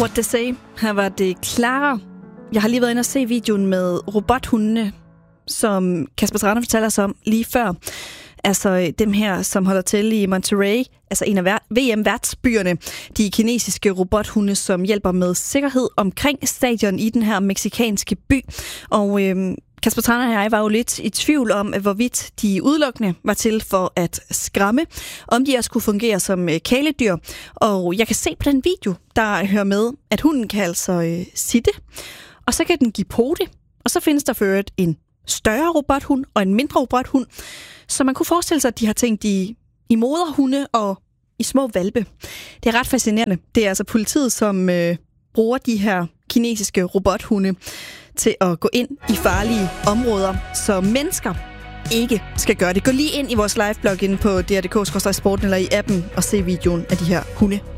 What they say. Her var det Clara. Jeg har lige været inde og se videoen med robothundene, som Kasper Trane fortalte os om lige før. Altså dem her, som holder til i Monterrey, altså en af VM-værtsbyerne. De kinesiske robothunde, som hjælper med sikkerhed omkring stadion i den her meksikanske by. Og Kasper Trane og jeg var jo lidt i tvivl om, hvorvidt de udelukkende var til for at skræmme, om de også kunne fungere som kæledyr. Og jeg kan se på den video, der hører med, at hunden kan altså sitte, og så kan den give pote, og så findes der for en større robothund og en mindre robothund, så man kunne forestille sig, at de har tænkt i moderhunde og i små hvalpe. Det er ret fascinerende. Det er altså politiet, som bruger de her kinesiske robothunde til at gå ind i farlige områder, så mennesker ikke skal gøre det. Gå lige ind i vores liveblog inde på dr.dk/sporten eller i appen og se videoen af de her hunde.